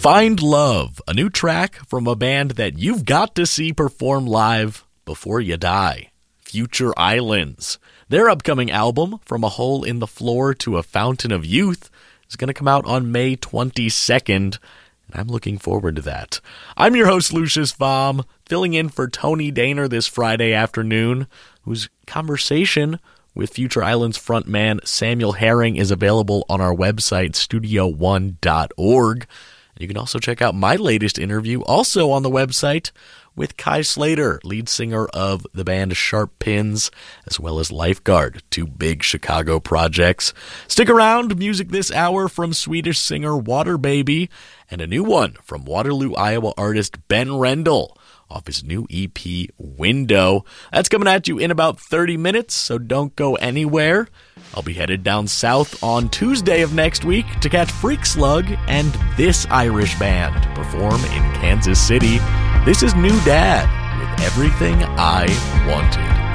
Find Love, a new track from a band that you've got to see perform live before you die. Future Islands. Their upcoming album, From a Hole in the Floor to a Fountain of Youth, is going to come out on May 22nd, and I'm looking forward to that. I'm your host, Lucius Baum, filling in for Tony Daner this Friday afternoon, whose conversation with Future Islands frontman Samuel Herring is available on our website, studio1.org. You can also check out my latest interview, also on the website, with Kai Slater, lead singer of the band Sharp Pins, as well as Lifeguard, two big Chicago projects. Stick around, music this hour from Swedish singer Water Baby, and a new one from Waterloo, Iowa artist Ben Rendell, off his new EP, Window. That's coming at you in about 30 minutes, so don't go anywhere. I'll be headed down south on Tuesday of next week to catch Freak Slug and This Irish Band perform in Kansas City. This is New Dad with Everything I Wanted.